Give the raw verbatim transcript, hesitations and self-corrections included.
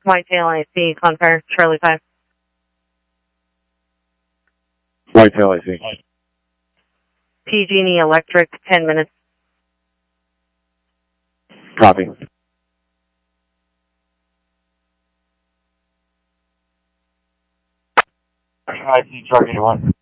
Whitetail I C, Confair, Charlie five. Whitetail I C. P G and E Electric, ten minutes. Copy. I see truck eighty-one.